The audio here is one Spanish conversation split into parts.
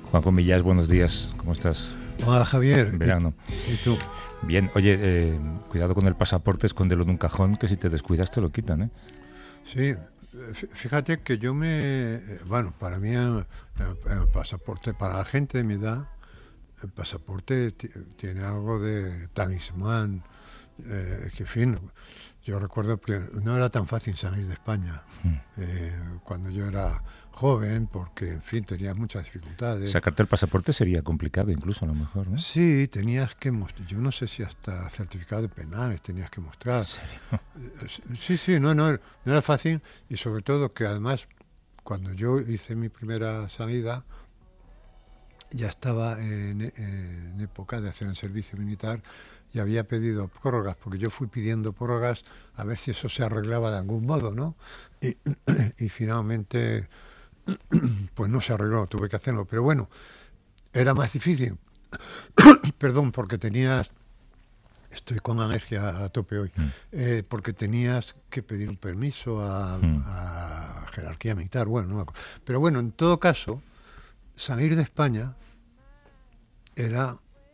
Juanjo Millás, buenos días, ¿cómo estás? Hola, Javier. En verano. ¿Y tú? Bien, oye, cuidado con el pasaporte, escóndelo en un cajón, que si te descuidas te lo quitan, ¿eh? Sí, fíjate que bueno, para mí el pasaporte, para la gente de mi edad, el pasaporte tiene algo de talismán, que en fin, yo recuerdo que no era tan fácil salir de España cuando yo era joven, porque, en fin, tenía muchas dificultades. Sacarte el pasaporte sería complicado incluso, a lo mejor, ¿no? Sí, tenías que mostrar, yo no sé si hasta certificado de penales tenías que mostrar. Sí, no era fácil, y sobre todo que además, cuando yo hice mi primera salida, ya estaba en época de hacer el servicio militar y había pedido prórrogas, porque yo fui pidiendo prórrogas a ver si eso se arreglaba de algún modo, ¿no? Y finalmente, pues no se arregló, tuve que hacerlo. Pero bueno, era más difícil, perdón, porque estoy con alergia a tope hoy, porque tenías que pedir un permiso a jerarquía militar, bueno, no me acuerdo. Pero bueno, en todo caso, salir de España era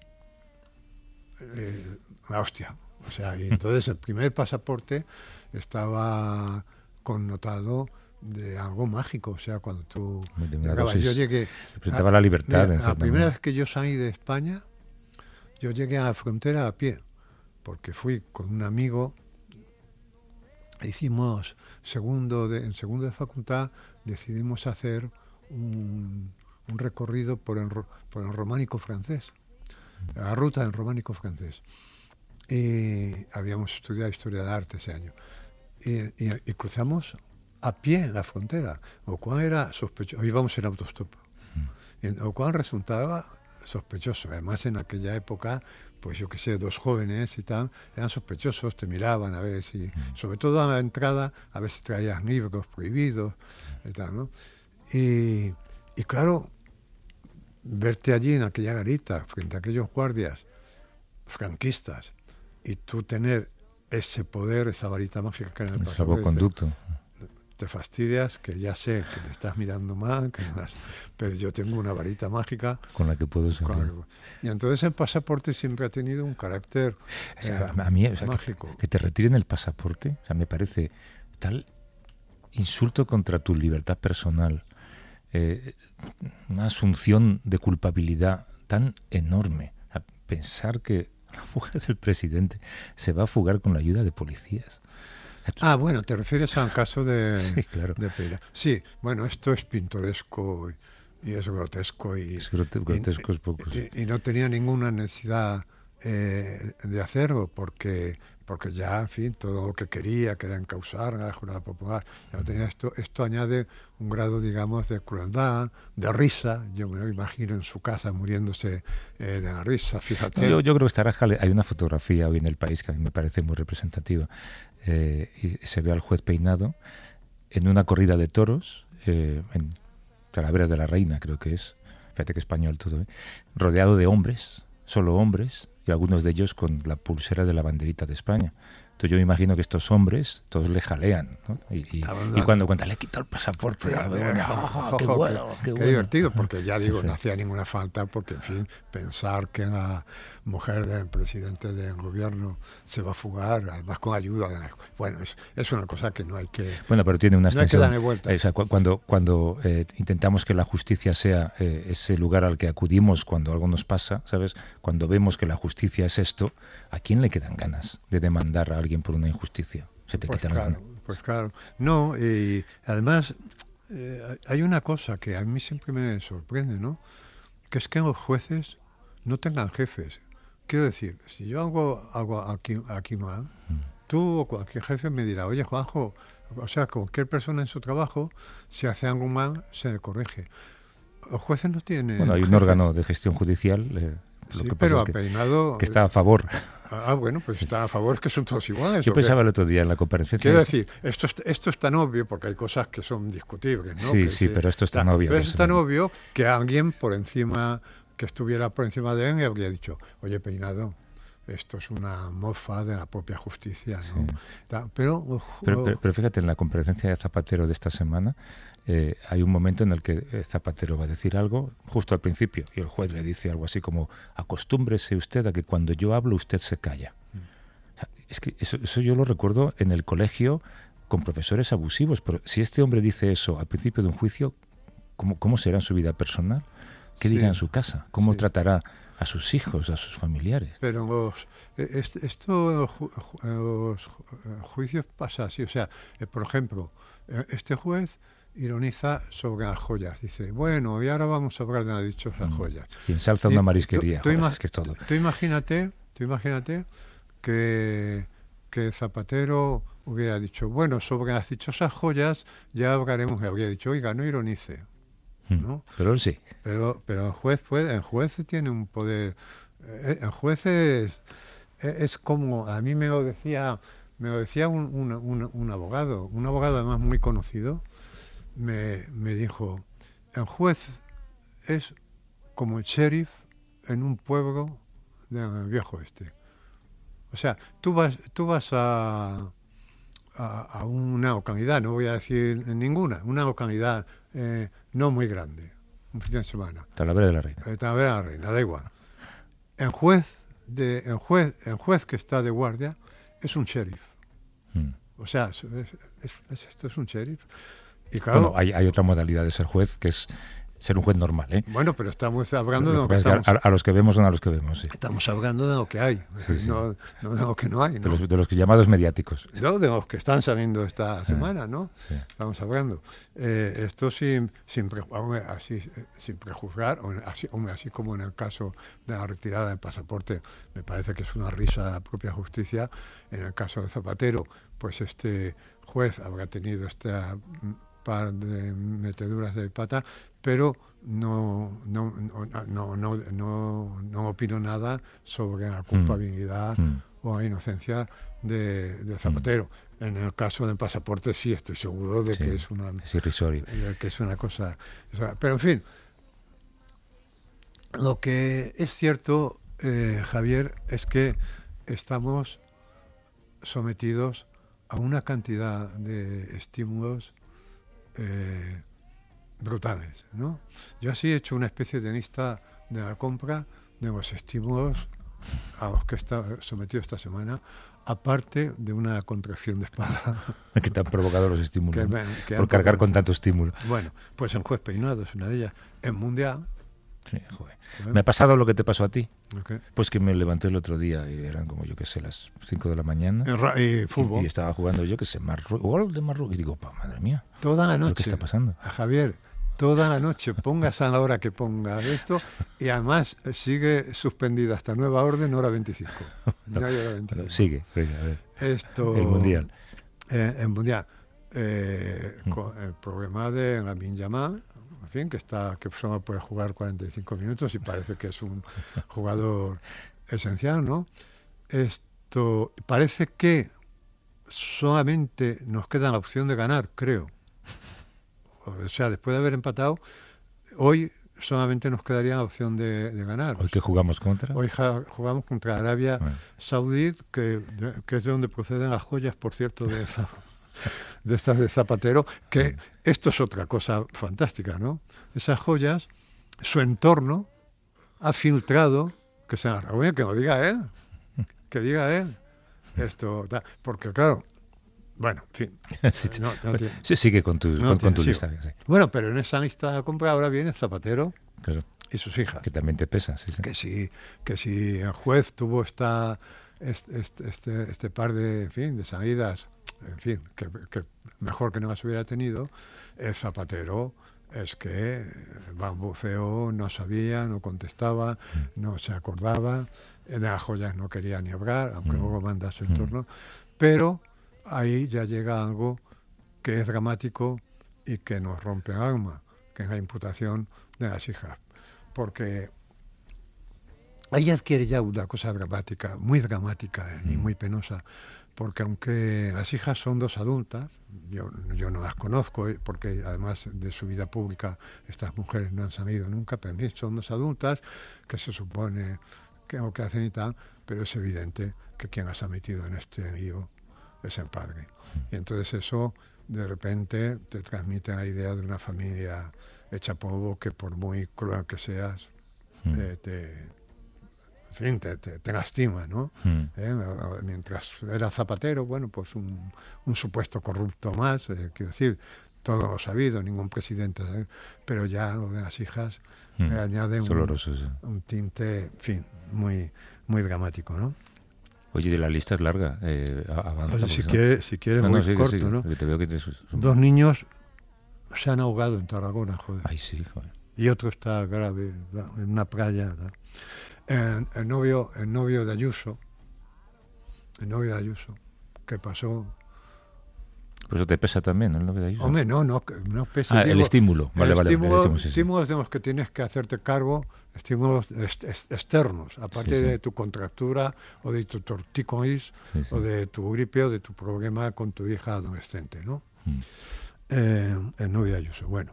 la hostia. O sea, y entonces el primer pasaporte estaba connotado de algo mágico. O sea, cuando tú llegabas, yo llegué... Representaba la libertad. Mira, la primera vez que yo salí de España, yo llegué a la frontera a pie, porque fui con un amigo, hicimos en segundo de facultad, decidimos hacer un recorrido por el románico francés, la ruta del románico francés. Y habíamos estudiado historia de arte ese año. Y cruzamos a pie la frontera, lo cual era sospechoso. Íbamos en autostop, lo cual resultaba sospechoso. Además, en aquella época, pues yo qué sé, dos jóvenes y tal, eran sospechosos, te miraban a ver si, sobre todo a la entrada, a ver si traías libros prohibidos y tal, ¿no? Y claro, verte allí en aquella garita, frente a aquellos guardias franquistas, y tú tener ese poder, esa varita mágica que era el salvoconducto. Te fastidias, que ya sé que me estás mirando mal, pero yo tengo una varita mágica con la que puedo salir. Y entonces el pasaporte siempre ha tenido un carácter a mí, mágico. Que te retiren el pasaporte, o sea, me parece tal insulto contra tu libertad personal, una asunción de culpabilidad tan enorme. A pensar que la mujer del presidente se va a fugar con la ayuda de policías. Bueno, te refieres al caso de... Sí, claro. De Peira. Sí, bueno, esto es pintoresco y es grotesco. Es grotesco es poco. Y no tenía ninguna necesidad de hacerlo, porque ya, en fin, todo lo que quería, que era encausar a la Jurada Popular, ya no tenía esto añade un grado, digamos, de crueldad, de risa. Yo me lo imagino en su casa muriéndose de la risa, fíjate. Yo creo que hay una fotografía hoy en El País que a mí me parece muy representativa, y se ve al juez peinado en una corrida de toros, en Talavera de la Reina, creo que es, fíjate que español todo, rodeado de hombres, solo hombres, y algunos de ellos con la pulsera de la banderita de España. Entonces yo me imagino que estos hombres todos le jalean, ¿no? Y cuando le quitó el pasaporte, qué bueno, qué divertido, porque ya digo, no hacía ninguna falta, porque en fin, pensar que la mujer del presidente del gobierno se va a fugar, además con ayuda de bueno, es una cosa que no hay que... Bueno, pero tiene una extensión. No hay que darle vuelta. O sea, cuando intentamos que la justicia sea ese lugar al que acudimos cuando algo nos pasa, ¿sabes? Cuando vemos que la justicia es esto, ¿a quién le quedan ganas de demandar a alguien por una injusticia? Se te quitan las ganas. Pues claro. No, y además hay una cosa que a mí siempre me sorprende, ¿no? Que es que los jueces no tengan jefes. Quiero decir, si yo hago algo aquí mal, tú o cualquier jefe me dirá, oye, Juanjo, o sea, cualquier persona en su trabajo, si hace algo mal, se le corrige. Los jueces no tienen... Bueno, hay un órgano de gestión judicial... Sí, pero a Peinado... Que está a favor. Bueno, pues está a favor, que son todos iguales. Yo pensaba el otro día en la comparecencia... Quiero decir, esto es tan obvio, porque hay cosas que son discutibles, ¿no? Sí, pero esto es tan obvio. Pero es tan obvio que alguien que estuviera por encima de él le habría dicho, oye, Peinado, esto es una mofa de la propia justicia, ¿no? Sí. Pero fíjate, en la comparecencia de Zapatero de esta semana hay un momento en el que Zapatero va a decir algo justo al principio y el juez le dice algo así como: acostúmbrese usted a que cuando yo hablo usted se calla. O sea, es que eso yo lo recuerdo en el colegio con profesores abusivos, pero si este hombre dice eso al principio de un juicio, ¿cómo será en su vida personal? ¿Qué dirá en su casa? ¿Cómo tratará a sus hijos, a sus familiares? Pero los juicios pasa así. O sea, por ejemplo, este juez ironiza sobre las joyas. Dice, bueno, y ahora vamos a hablar de las dichosas joyas. Y ensalza una marisquería. Es que es todo. Tú imagínate que Zapatero hubiera dicho, bueno, sobre las dichosas joyas ya hablaremos. Y habría dicho, oiga, no ironice, ¿no? Pero él sí. Pero el juez tiene un poder. El juez es como, a mí me lo decía un abogado además muy conocido, me dijo, el juez es como el sheriff en un pueblo del viejo oeste. O sea, tú vas a una localidad, no voy a decir ninguna, una localidad no muy grande, un fin de semana. Talavera de la Reina. Talavera de la Reina, da igual. El juez que está de guardia es un sheriff. O sea, esto es un sheriff. Y claro, bueno, hay otra modalidad de ser juez, que es ser un juez normal, ¿eh? Bueno, pero estamos hablando de lo que estamos... A los que vemos son a los que vemos, sí. Estamos hablando de lo que hay, no de lo que no hay, ¿no? De los llamados mediáticos. No, de los que están saliendo esta semana, ¿no? Sí. Estamos hablando. Esto sin prejuzgar, así como en el caso de la retirada del pasaporte, me parece que es una risa de la propia justicia. En el caso de Zapatero, pues este juez habrá tenido esta par de meteduras de pata, pero no opino nada sobre la culpabilidad o la inocencia de Zapatero. En el caso del pasaporte sí estoy seguro de que es irrisorio. Que es una cosa. Pero en fin, lo que es cierto, Javier, es que estamos sometidos a una cantidad de estímulos brutales, ¿no? Yo así he hecho una especie de lista de la compra de los estímulos a los que he estado sometido esta semana, aparte de una contracción de espalda. Que te han provocado los estímulos, por cargar con tanto estímulo. Bueno, pues el juez Peinado es una de ellas. En Mundial. Sí, joder. Me ha pasado lo que te pasó a ti. Okay. Pues que me levanté el otro día y eran como, yo qué sé, las 5 de la mañana. Y fútbol. Y estaba jugando, yo qué sé, gol de Marruecos. Y digo, madre mía. Toda la noche. ¿Qué está pasando? Javier, toda la noche, pongas a la hora que pongas esto, y además sigue suspendida hasta nueva orden, hora 25. No hay hora 25. Sigue, a ver. Esto, el Mundial. El Mundial. Con el problema de Lamine Yamal, en fin, que solo puede jugar 45 minutos y parece que es un jugador esencial, ¿no? Esto parece que solamente nos queda la opción de ganar, creo. O sea, después de haber empatado, hoy solamente nos quedaría la opción de ganar. ¿Hoy qué jugamos contra? Hoy jugamos contra Arabia Saudí, que es de donde proceden las joyas, por cierto, de estas de Zapatero, que esto es otra cosa fantástica, ¿no? Esas joyas, su entorno ha filtrado, que lo diga él, esto, porque claro, bueno, en fin. Sí, sigue con tu lista. Sí. Bueno, pero en esa lista de compra ahora viene Zapatero, claro, y sus hijas. Que también te pesa, sí. Que si el juez tuvo este par de salidas, en fin, que mejor que no las hubiera tenido, el Zapatero es que bambuceó, no sabía, no contestaba, no se acordaba, de las joyas no quería ni hablar, aunque luego manda a su entorno, pero ahí ya llega algo que es dramático y que nos rompe el alma, que es la imputación de las hijas. Porque ahí adquiere ya una cosa dramática, muy dramática y muy penosa, porque aunque las hijas son dos adultas, yo no las conozco, porque además de su vida pública estas mujeres no han salido nunca, pero son dos adultas que se supone o qué hacen y tal, pero es evidente que quien se ha metido en este lío es el padre. Y entonces eso de repente te transmite la idea de una familia hecha polvo que por muy cruel que seas, te lastima, ¿no? Mientras era Zapatero, bueno, pues un supuesto corrupto más, quiero decir, todo lo sabido, ningún presidente, ¿sabes? Pero ya lo de las hijas le añade un tinte, en fin, muy, muy dramático, ¿no? Oye, de la lista es larga, avanza. Oye, si quieres muy corto, ¿no? Que te veo que te... 2 niños se han ahogado en Tarragona, joder. Ay, sí, joder. Y otro está grave, en una playa, ¿verdad? El novio de Ayuso, que pasó... Pues eso te pesa también, ¿no? El novio de Ayuso. Hombre, no pesa. El estímulo. Vale, estímulos de los que tienes que hacerte cargo, estímulos externos, aparte de tu contractura o de tu tortícolis o de tu gripe o de tu problema con tu hija adolescente, ¿no? El novio de Ayuso. Bueno,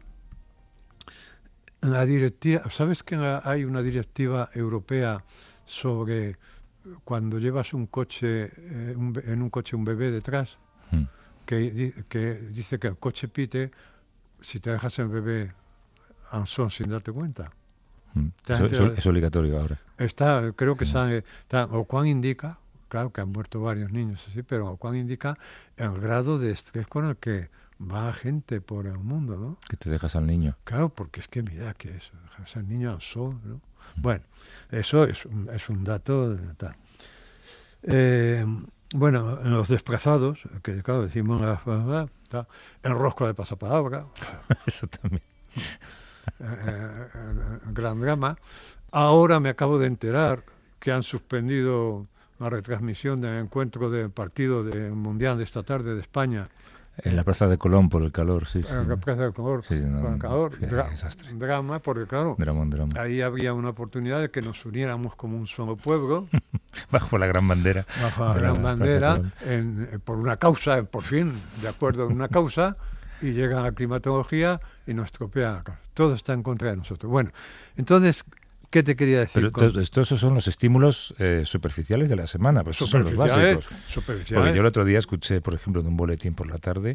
la directiva, ¿sabes que hay una directiva europea sobre cuando llevas un coche, en un coche un bebé detrás? Que dice que el coche pite si te dejas el bebé en son sin darte cuenta. Es obligatorio ahora. Creo que o cuán indica, claro que han muerto varios niños así, pero o cuán indica el grado de estrés con el que va la gente por el mundo, ¿no? Que te dejas al niño. Claro, porque es que mira que eso, dejas al niño al sol, ¿no? Bueno, eso es un dato tal. Bueno, en los desplazados, que claro, decimos el rosco de pasapalabra. Eso también. Gran drama. Ahora me acabo de enterar que han suspendido la retransmisión del encuentro del partido mundial de esta tarde de España. En la Plaza de Colón por el calor, sí. En la Plaza de Colón por el calor. Drama, porque claro, drama. Ahí había una oportunidad de que nos uniéramos como un solo pueblo. Bajo la gran bandera. Bajo la gran bandera, por una causa, por fin, de acuerdo en una causa, y llega la climatología y nos estropea la causa. Todo está en contra de nosotros. Bueno, entonces... ¿Qué te quería decir? Pero estos son los estímulos superficiales de la semana, pues son los básicos. Porque yo el otro día escuché, por ejemplo, en un boletín por la tarde,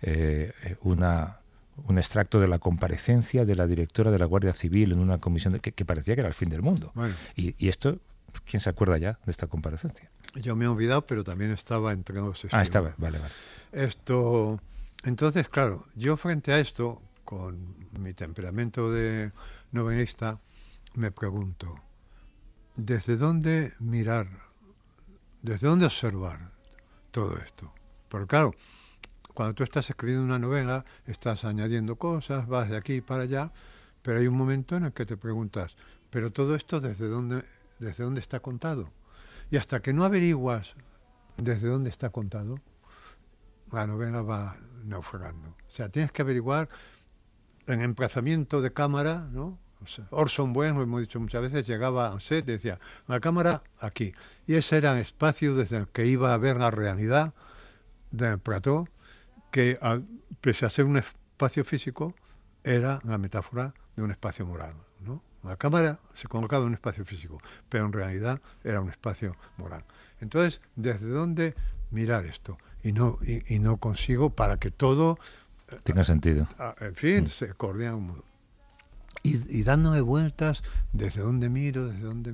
un extracto de la comparecencia de la directora de la Guardia Civil en una comisión que parecía que era el fin del mundo. Bueno. Y esto, ¿quién se acuerda ya de esta comparecencia? Yo me he olvidado, pero también estaba entre los estímulos. Estaba, vale. Entonces, claro, yo frente a esto, con mi temperamento de novelista, me pregunto, ¿desde dónde mirar, desde dónde observar todo esto? Porque claro, cuando tú estás escribiendo una novela, estás añadiendo cosas, vas de aquí para allá, pero hay un momento en el que te preguntas, ¿pero todo esto desde dónde está contado? Y hasta que no averiguas desde dónde está contado, la novela va naufragando. O sea, tienes que averiguar en emplazamiento de cámara, ¿no? Orson Welles, lo hemos dicho muchas veces, llegaba a un set y decía, la cámara aquí. Y ese era el espacio desde el que iba a ver la realidad del plató, que pese a ser un espacio físico, era la metáfora de un espacio moral, ¿no? La cámara se colocaba en un espacio físico, pero en realidad era un espacio moral. Entonces, ¿desde dónde mirar esto? Y no consigo para que todo... tenga sentido. En fin, se coordina un modo. Y dándole vueltas, desde dónde miro,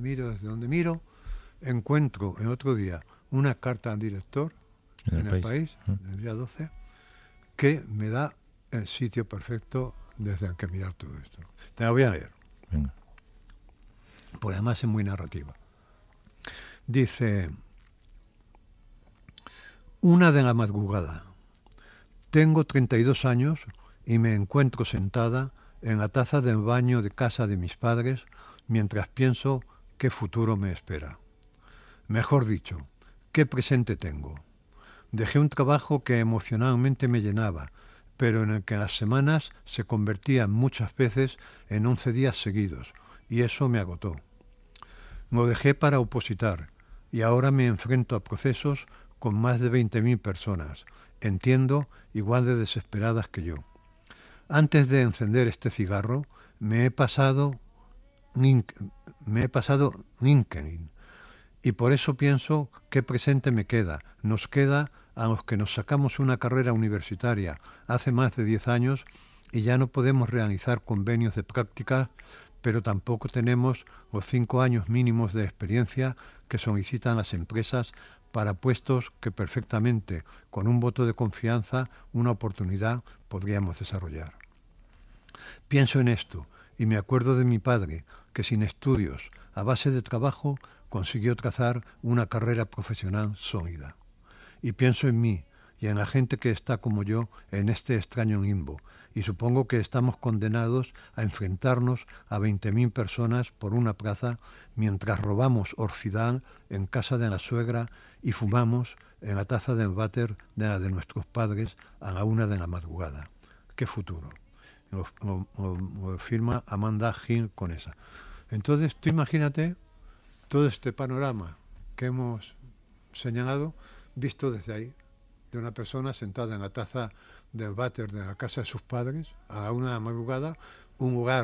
encuentro el otro día una carta al director en el país, el día 12, que me da el sitio perfecto desde el que mirar todo esto. Te la voy a leer. Venga. Porque además es muy narrativa. Dice, 1 de la madrugada. Tengo 32 años y me encuentro sentada en la taza del baño de casa de mis padres mientras pienso qué futuro me espera. Mejor dicho, qué presente tengo. Dejé un trabajo que emocionalmente me llenaba, pero en el que las semanas se convertían muchas veces en 11 días seguidos, y eso me agotó. Lo dejé para opositar, y ahora me enfrento a procesos con más de 20.000 personas, entiendo, igual de desesperadas que yo. Antes de encender este cigarro, me he pasado me he pasado LinkedIn. Y por eso pienso qué presente me queda. Nos queda a los que nos sacamos una carrera universitaria hace más de 10 años y ya no podemos realizar convenios de prácticas, pero tampoco tenemos los 5 años mínimos de experiencia que solicitan las empresas para puestos que perfectamente, con un voto de confianza, una oportunidad, podríamos desarrollar. Pienso en esto y me acuerdo de mi padre, que sin estudios, a base de trabajo, consiguió trazar una carrera profesional sólida. Y pienso en mí y en la gente que está como yo en este extraño limbo, y supongo que estamos condenados a enfrentarnos a 20.000 personas por una plaza mientras robamos orfidal en casa de la suegra y fumamos en la taza del váter de la de nuestros padres a la 1 de la madrugada. ¡Qué futuro! Lo firma Amanda Hill con esa. Entonces, tú imagínate todo este panorama que hemos señalado, visto desde ahí, de una persona sentada en la taza del váter de la casa de sus padres, a la 1 de la madrugada, un lugar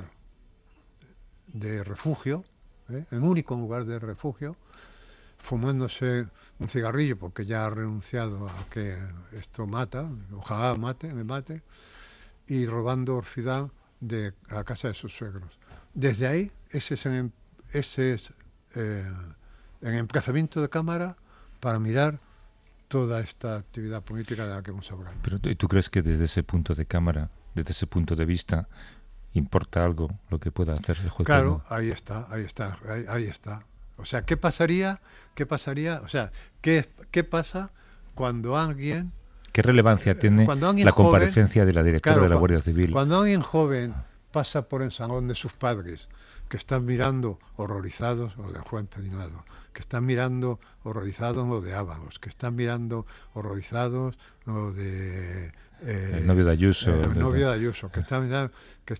de refugio, el único lugar de refugio, fumándose un cigarrillo, porque ya ha renunciado a que esto mata, ojalá me mate, y robando orfidal de la casa de sus suegros. Desde ahí, ese es el emplazamiento de cámara para mirar toda esta actividad política de la que hemos hablado. Pero ¿tú crees que desde ese punto de cámara, desde ese punto de vista, importa algo lo que pueda hacer el juez? Claro, ahí está. O sea, ¿qué pasaría? O sea, ¿qué pasa cuando alguien... ¿Qué relevancia tiene la comparecencia de la directora de la Guardia Civil? Cuando alguien joven pasa por el salón de sus padres, que están mirando horrorizados lo de Juan Pedinado, que están mirando horrorizados lo de Ábalos, que están mirando horrorizados lo de... el novio de Ayuso. Que están mirando...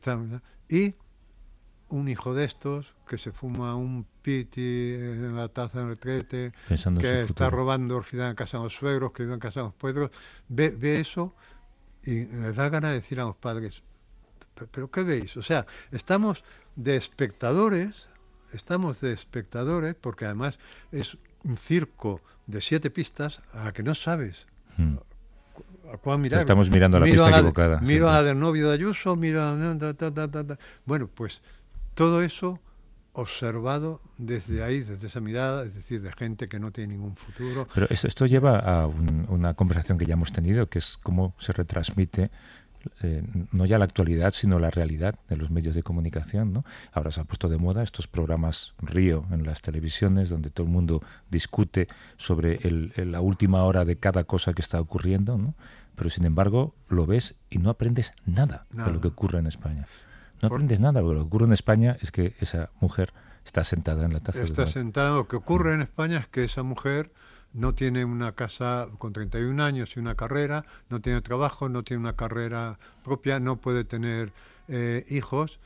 Y un hijo de estos que se fuma un piti en la taza del retrete, pensando que está futuro, robando orfidal en casa de los suegros, que vive en casa de los suegros, ve eso y les da ganas de decir a los padres, ¿pero qué veis? O sea, estamos de espectadores, porque además es un circo de 7 pistas a la que no sabes a cuál mirar. Estamos mirando a la pista equivocada. Miro a del novio de Ayuso, Bueno, pues todo eso observado desde ahí, desde esa mirada, es decir, de gente que no tiene ningún futuro. Pero esto lleva a una conversación que ya hemos tenido, que es cómo se retransmite no ya la actualidad, sino la realidad de los medios de comunicación, ¿no? Ahora se ha puesto de moda estos programas Río en las televisiones, donde todo el mundo discute sobre la última hora de cada cosa que está ocurriendo, ¿no? Pero sin embargo lo ves y no aprendes nada de lo que ocurre en España. No aprendes nada, porque lo que ocurre en España es que esa mujer está sentada en la taza. Está sentada. Lo que ocurre en España es que esa mujer no tiene una casa con 31 años y una carrera, no tiene trabajo, no tiene una carrera propia, no puede tener hijos,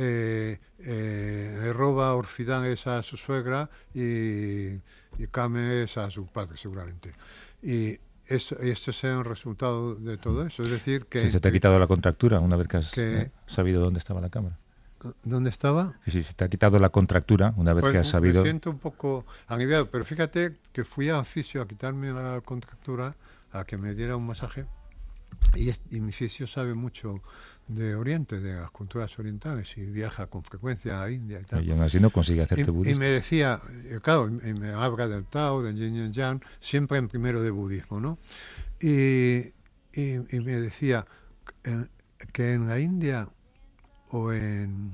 roba orfidales a su suegra y cames a su padre seguramente. Y este es el resultado de todo eso. Es decir, que... Sí, se te ha quitado la contractura una vez que has sabido dónde estaba la cámara. ¿Dónde estaba? Sí, se te ha quitado la contractura una vez que has sabido... Me siento un poco aliviado, pero fíjate que fui a fisio a quitarme la contractura, a que me diera un masaje, y mi fisio sabe mucho de Oriente, de las culturas orientales, y viaja con frecuencia a India y tal. Y aún así no consigue hacerte budista. Y me decía, claro, y me habla del Tao, del Yin y Yang, siempre en primero de budismo, ¿no? Y me decía que en la India en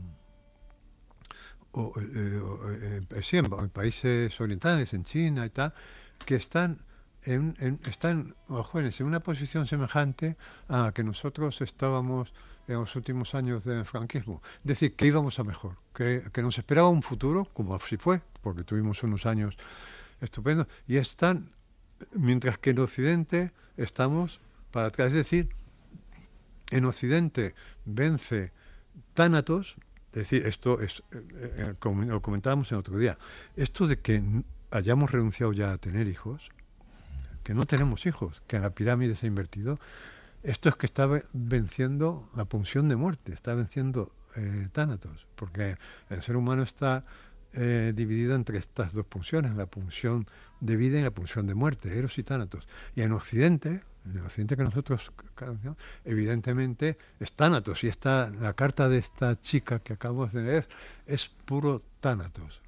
países orientales, en China y tal, que están los jóvenes en una posición semejante a la que nosotros estábamos en los últimos años del franquismo. Es decir, que íbamos a mejor, que nos esperaba un futuro, como así fue, porque tuvimos unos años estupendos, y están, mientras que en Occidente estamos para atrás. Es decir, en Occidente vence Tánatos, es decir, esto es, como lo comentábamos el otro día, esto de que hayamos renunciado ya a tener hijos, que no tenemos hijos, que la pirámide se ha invertido, esto es que está venciendo la pulsión de muerte, está venciendo tánatos, porque el ser humano está dividido entre estas dos pulsiones, la pulsión de vida y la pulsión de muerte, eros y tánatos. Y en el occidente que nosotros, evidentemente, es tánatos. Y la carta de esta chica que acabamos de leer es puro tánatos.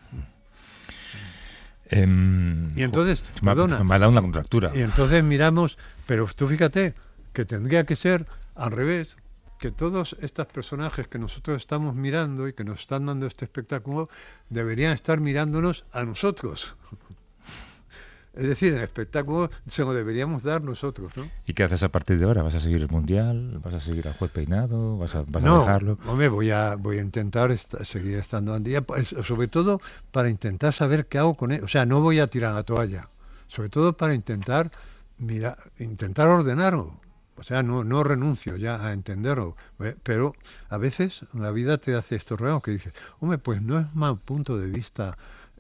Y entonces, me ha dado una contractura. Y entonces miramos, pero tú fíjate que tendría que ser al revés, que todos estos personajes que nosotros estamos mirando y que nos están dando este espectáculo deberían estar mirándonos a nosotros. Es decir, el espectáculo se lo deberíamos dar nosotros, ¿no? ¿Y qué haces a partir de ahora? ¿Vas a seguir el Mundial? ¿Vas a seguir al Juez Peinado? ¿Vas a dejarlo? Hombre, voy a intentar seguir estando al día, sobre todo para intentar saber qué hago con él. O sea, no voy a tirar la toalla, sobre todo para intentar ordenarlo. O sea, no renuncio ya a entenderlo, pero a veces la vida te hace estos regalos que dices, hombre, pues no es mal punto de vista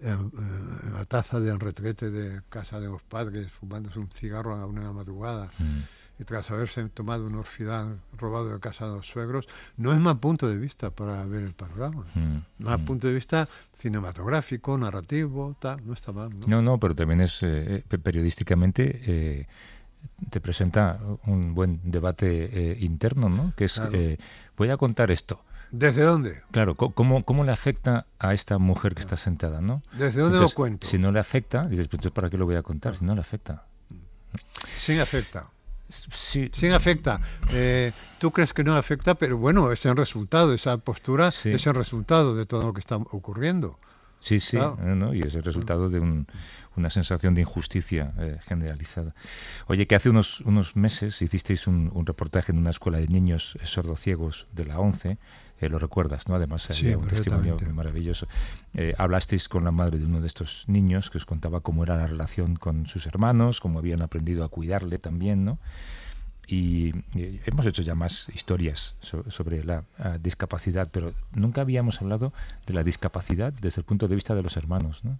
la taza del retrete de casa de los padres, fumándose un cigarro a la 1 de la madrugada, y tras haberse tomado un orfidal robado de casa de los suegros, no es mal punto de vista para ver el panorama. Más punto de vista cinematográfico, narrativo, tal, no está mal, ¿no? No, pero también es periodísticamente te presenta un buen debate interno, ¿no? Que es, claro. Voy a contar esto. ¿Desde dónde? Claro, ¿cómo le afecta a esta mujer que está sentada, ¿no? ¿Desde dónde lo cuento? Si no le afecta, dices, pues entonces ¿para qué lo voy a contar? Si no le afecta. Sí afecta. Sí. Sí afecta. Tú crees que no afecta, pero bueno, es el resultado, esa postura es el resultado de todo lo que está ocurriendo. Sí, claro. ¿no? Y es el resultado de una sensación de injusticia generalizada. Oye, que hace unos meses hicisteis un reportaje en una escuela de niños sordociegos de la ONCE, lo recuerdas, ¿no? Además, había un testimonio maravilloso. Hablasteis con la madre de uno de estos niños que os contaba cómo era la relación con sus hermanos, cómo habían aprendido a cuidarle también, ¿no? Y hemos hecho ya más historias sobre la discapacidad, pero nunca habíamos hablado de la discapacidad desde el punto de vista de los hermanos, ¿no?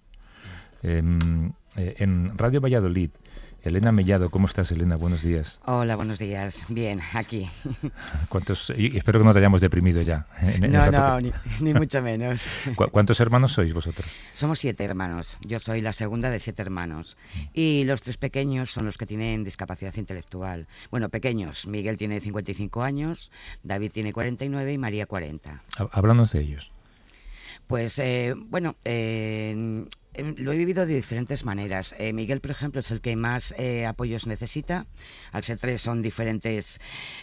En Radio Valladolid, Elena Mellado, ¿cómo estás, Elena? Buenos días. Hola, buenos días. Bien, aquí. Y espero que no te hayamos deprimido ya. No, ni mucho menos. ¿Cuántos hermanos sois vosotros? Somos 7 hermanos. Yo soy la segunda de 7 hermanos. Y los 3 pequeños son los que tienen discapacidad intelectual. Bueno, pequeños. Miguel tiene 55 años, David tiene 49 y María 40. Háblanos de ellos. Pues, lo he vivido de diferentes maneras. Miguel, por ejemplo, es el que más apoyos necesita. Al ser 3 son distintas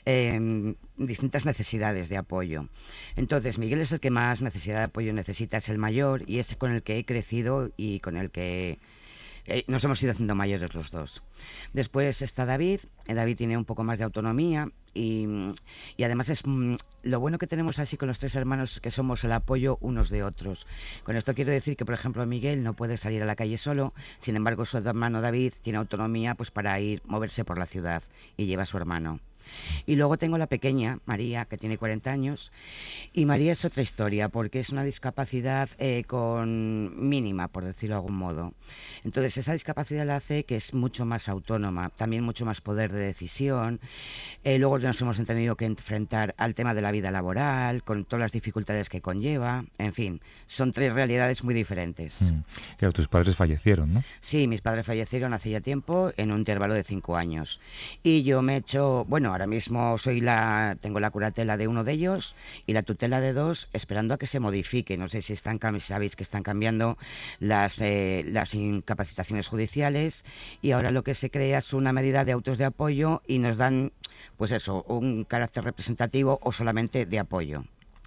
necesidades de apoyo. Entonces, Miguel es el que más necesidad de apoyo necesita, es el mayor y es con el que he crecido y con el que nos hemos ido haciendo mayores los dos. Después está David. David tiene un poco más de autonomía y además es lo bueno que tenemos así con los 3 hermanos, que somos el apoyo unos de otros. Con esto quiero decir que, por ejemplo, Miguel no puede salir a la calle solo, sin embargo su hermano David tiene autonomía pues para moverse por la ciudad y lleva a su hermano. Y luego tengo la pequeña, María, que tiene 40 años, y María es otra historia, porque es una discapacidad con mínima, por decirlo de algún modo. Entonces esa discapacidad la hace que es mucho más autónoma, también mucho más poder de decisión. Luego nos hemos tenido que enfrentar al tema de la vida laboral, con todas las dificultades que conlleva. En fin, son 3 realidades muy diferentes. Claro, tus padres fallecieron, ¿no? Sí, mis padres fallecieron hace ya tiempo, en un intervalo de 5 años. Y yo me he hecho, bueno, ahora mismo tengo la curatela de uno de ellos y la tutela de 2, esperando a que se modifique. No sé si sabéis que están cambiando las incapacitaciones judiciales, y ahora lo que se crea es una medida de autos de apoyo y nos dan, pues eso, un carácter representativo o solamente de apoyo.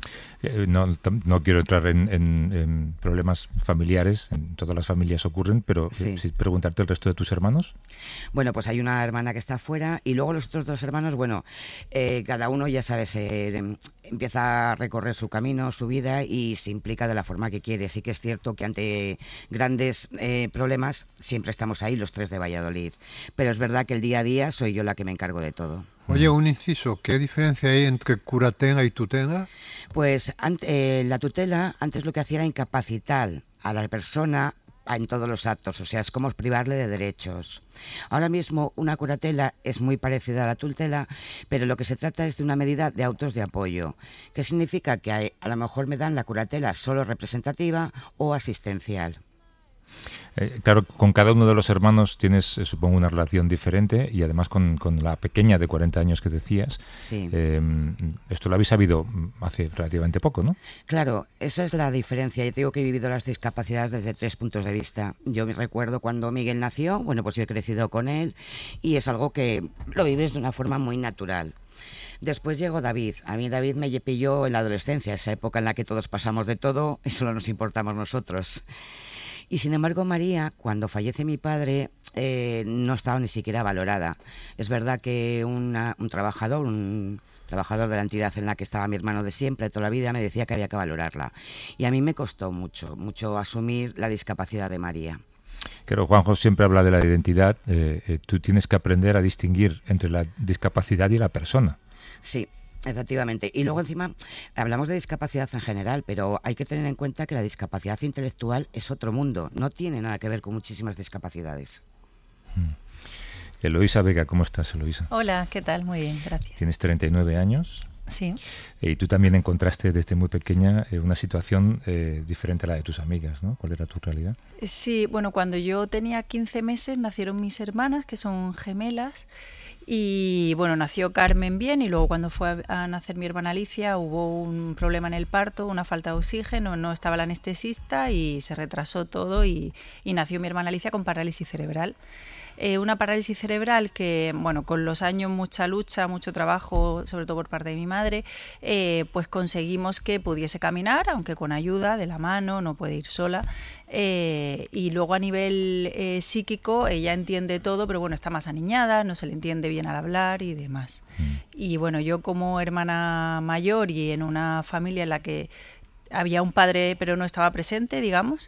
No quiero entrar en problemas familiares, en todas las familias ocurren, pero sí. Preguntarte el resto de tus hermanos. Bueno, pues hay una hermana que está afuera y luego los otros 2 hermanos, bueno, cada uno, ya sabes, empieza a recorrer su camino, su vida y se implica de la forma que quiere. Sí que es cierto que ante grandes problemas siempre estamos ahí los 3 de Valladolid, pero es verdad que el día a día soy yo la que me encargo de todo. Oye, un inciso, ¿qué diferencia hay entre curatela y tutela? Pues la tutela antes lo que hacía era incapacitar a la persona en todos los actos, o sea, es como privarle de derechos. Ahora mismo una curatela es muy parecida a la tutela, pero lo que se trata es de una medida de autos de apoyo, que significa que a lo mejor me dan la curatela solo representativa o asistencial. Claro, con cada uno de los hermanos tienes, supongo, una relación diferente, y además con la pequeña de 40 años que decías. Sí. Esto lo habéis sabido hace relativamente poco, ¿no? Claro, esa es la diferencia. Yo digo que he vivido las discapacidades desde 3 puntos de vista. Yo me recuerdo cuando Miguel nació, bueno, pues yo he crecido con él y es algo que lo vives de una forma muy natural. Después llegó David. A mí David me pilló en la adolescencia, esa época en la que todos pasamos de todo y solo nos importamos nosotros. Y sin embargo, María, cuando fallece mi padre, no estaba ni siquiera valorada. Es verdad que un trabajador de la entidad en la que estaba mi hermano de siempre, toda la vida, me decía que había que valorarla. Y a mí me costó mucho asumir la discapacidad de María. Claro, Juanjo siempre habla de la identidad. Tú tienes que aprender a distinguir entre la discapacidad y la persona. Sí. Efectivamente. Y luego encima hablamos de discapacidad en general, pero hay que tener en cuenta que la discapacidad intelectual es otro mundo. No tiene nada que ver con muchísimas discapacidades. Eloísa Vega, ¿cómo estás, Eloísa? Hola, ¿qué tal? Muy bien, gracias. Tienes 39 años. Sí. Y tú también encontraste desde muy pequeña una situación diferente a la de tus amigas, ¿no? ¿Cuál era tu realidad? Sí, bueno, cuando yo tenía 15 meses nacieron mis hermanas, que son gemelas. Y bueno, nació Carmen bien y luego cuando fue a nacer mi hermana Alicia hubo un problema en el parto, una falta de oxígeno, no estaba el anestesista y se retrasó todo y nació mi hermana Alicia con parálisis cerebral. Una parálisis cerebral que, bueno, con los años, mucha lucha, mucho trabajo, sobre todo por parte de mi madre, pues conseguimos que pudiese caminar, aunque con ayuda de la mano, no puede ir sola. Y luego a nivel psíquico ella entiende todo, pero bueno, está más aniñada, no se le entiende bien al hablar y demás. Y bueno, yo como hermana mayor y en una familia en la que había un padre pero no estaba presente, digamos,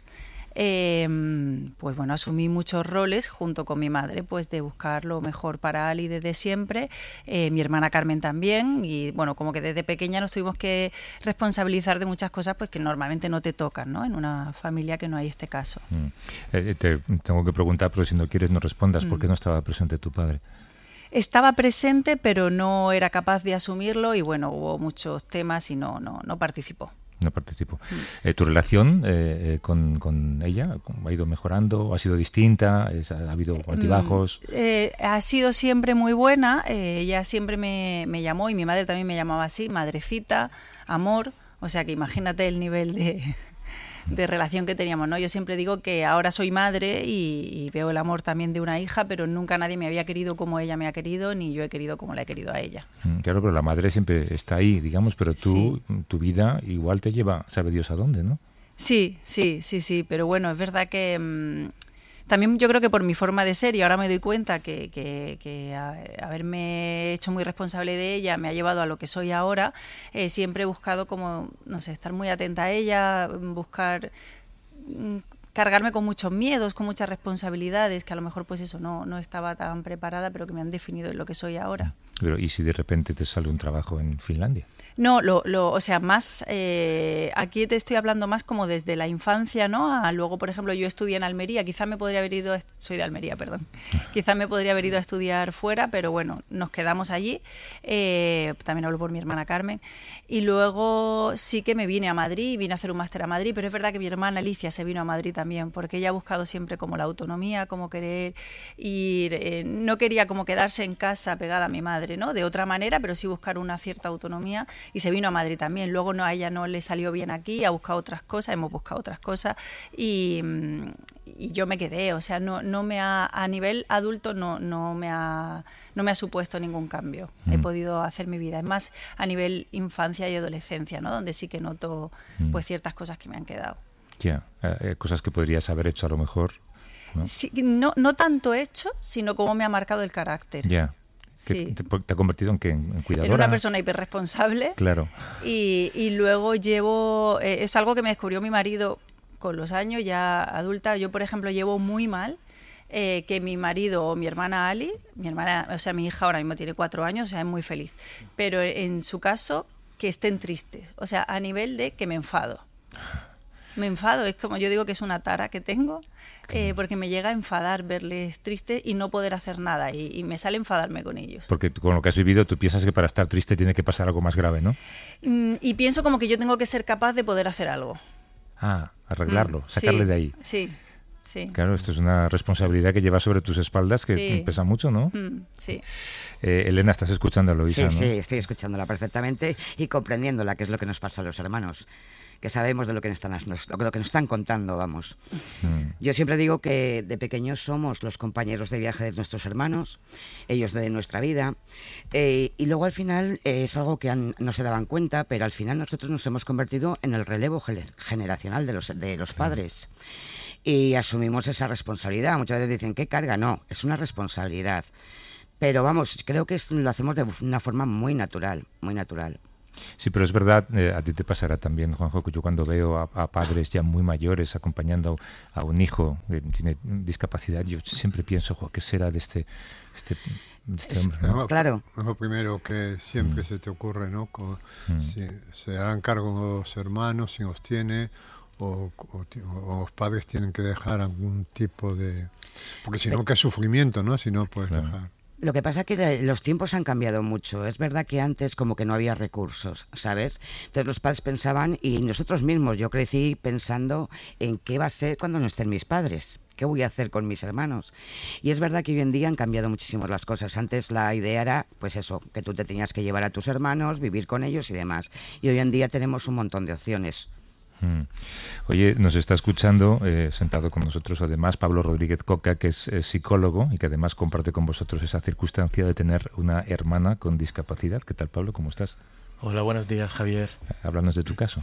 pues bueno, asumí muchos roles junto con mi madre, pues de buscar lo mejor para Ali desde siempre, mi hermana Carmen también, y bueno, como que desde pequeña nos tuvimos que responsabilizar de muchas cosas pues que normalmente no te tocan, ¿no? En una familia que no hay este caso. Te tengo que preguntar, pero si no quieres no respondas, ¿por qué no estaba presente tu padre? Estaba presente, pero no era capaz de asumirlo y bueno, hubo muchos temas y no participó. No participo. ¿Tu relación con ella ha ido mejorando? ¿Ha sido distinta? ¿Ha habido altibajos? Ha sido siempre muy buena. Ella siempre me llamó y mi madre también me llamaba así, madrecita, amor. O sea que imagínate el nivel de relación que teníamos, ¿no? Yo siempre digo que ahora soy madre y veo el amor también de una hija, pero nunca nadie me había querido como ella me ha querido, ni yo he querido como la he querido a ella. Claro, pero la madre siempre está ahí, digamos, pero tú, sí, tu vida igual te lleva, sabe Dios a dónde, ¿no? Sí, pero bueno, es verdad que también yo creo que por mi forma de ser, y ahora me doy cuenta que haberme hecho muy responsable de ella me ha llevado a lo que soy ahora, siempre he buscado como, no sé, estar muy atenta a ella, buscar cargarme con muchos miedos, con muchas responsabilidades, que a lo mejor pues eso no estaba tan preparada, pero que me han definido en lo que soy ahora. Pero ¿y si de repente te sale un trabajo en Finlandia? No, o sea, más, aquí te estoy hablando más como desde la infancia, ¿no? Luego, por ejemplo, yo estudié en Almería, quizá me podría haber ido, soy de Almería, perdón, quizá me podría haber ido a estudiar fuera, pero bueno, nos quedamos allí, también hablo por mi hermana Carmen, y luego sí que me vine a Madrid, vine a hacer un máster a Madrid, pero es verdad que mi hermana Alicia se vino a Madrid también, porque ella ha buscado siempre como la autonomía, como querer ir, no quería como quedarse en casa pegada a mi madre, ¿no? De otra manera, pero sí buscar una cierta autonomía. Y se vino a Madrid también. Luego a ella no le salió bien aquí, ha buscado otras cosas, hemos buscado otras cosas y yo me quedé. O sea, no me ha, a nivel adulto no me ha supuesto ningún cambio. He podido hacer mi vida. Es más a nivel infancia y adolescencia, ¿no? Donde sí que noto pues ciertas cosas que me han quedado. Ya, cosas que podrías haber hecho a lo mejor, ¿no? Sí, no tanto hecho, sino cómo me ha marcado el carácter. Ya. Sí. ¿Te ha convertido en qué? ¿En cuidadora? En una persona hiperresponsable. Claro. Y luego llevo... es algo que me descubrió mi marido con los años, ya adulta. Yo, por ejemplo, llevo muy mal que mi marido o mi hermana Ali, mi hija ahora mismo tiene 4 años, o sea, es muy feliz. Pero en su caso, que estén tristes. O sea, a nivel de que me enfado. Me enfado, es como yo digo que es una tara que tengo, porque me llega a enfadar verles tristes y no poder hacer nada, y me sale enfadarme con ellos. Porque con lo que has vivido tú piensas que para estar triste tiene que pasar algo más grave, ¿no? Y pienso como que yo tengo que ser capaz de poder hacer algo. Arreglarlo, sacarle de ahí. Sí. Sí. Claro, esto es una responsabilidad que llevas sobre tus espaldas que pesa mucho, ¿no? Sí. Elena, ¿estás escuchando a Eloisa, no? Sí, estoy escuchándola perfectamente y comprendiéndola, que es lo que nos pasa a los hermanos, que sabemos de lo que nos están contando, vamos. Yo siempre digo que de pequeños somos los compañeros de viaje de nuestros hermanos, ellos de nuestra vida, y luego al final es algo que no se daban cuenta, pero al final nosotros nos hemos convertido en el relevo generacional de los padres. Y asumimos esa responsabilidad. Muchas veces dicen, ¿qué carga? No, es una responsabilidad. Pero vamos, creo que lo hacemos de una forma muy natural, muy natural. Sí, pero es verdad, a ti te pasará también, Juanjo, que yo cuando veo a padres ya muy mayores acompañando a un hijo que tiene discapacidad, yo siempre pienso, ¿qué será de este hombre? ¿No? Claro. Es lo primero que siempre se te ocurre, ¿no? Si se harán cargo los hermanos, si los tiene... O los padres tienen que dejar algún tipo de... Porque si no, qué sufrimiento, ¿no? Si no puedes dejar. Lo que pasa es que los tiempos han cambiado mucho. Es verdad que antes como que no había recursos, ¿sabes? Entonces los padres pensaban, y nosotros mismos, yo crecí pensando en qué va a ser cuando no estén mis padres. ¿Qué voy a hacer con mis hermanos? Y es verdad que hoy en día han cambiado muchísimo las cosas. Antes la idea era, pues eso, que tú te tenías que llevar a tus hermanos, vivir con ellos y demás. Y hoy en día tenemos un montón de opciones. Oye, nos está escuchando, sentado con nosotros además, Pablo Rodríguez Coca, que es psicólogo y que además comparte con vosotros esa circunstancia de tener una hermana con discapacidad. ¿Qué tal, Pablo? ¿Cómo estás? Hola, buenos días, Javier. Háblanos de tu caso.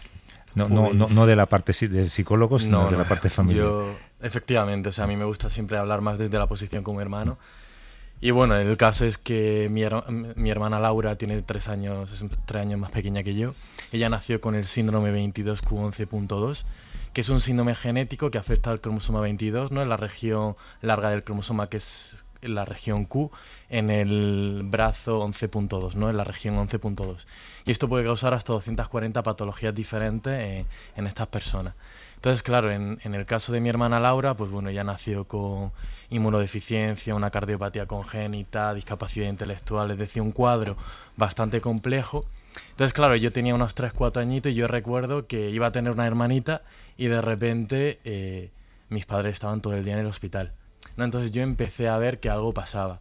No de la parte de psicólogo, sino de la parte familiar. Efectivamente, o sea, a mí me gusta siempre hablar más desde la posición como hermano. Y bueno, el caso es que mi hermana Laura tiene 3 años, es 3 años más pequeña que yo. Ella nació con el síndrome 22q11.2, que es un síndrome genético que afecta al cromosoma 22, ¿no? En la región larga del cromosoma, que es la región Q, en el brazo 11.2, ¿no? En la región 11.2. Y esto puede causar hasta 240 patologías diferentes en estas personas. Entonces, claro, en el caso de mi hermana Laura, pues bueno, ella nació con inmunodeficiencia, una cardiopatía congénita, discapacidad intelectual, es decir, un cuadro bastante complejo. Entonces, claro, yo tenía unos 3-4 añitos y yo recuerdo que iba a tener una hermanita y de repente mis padres estaban todo el día en el hospital, ¿no? Entonces yo empecé a ver que algo pasaba.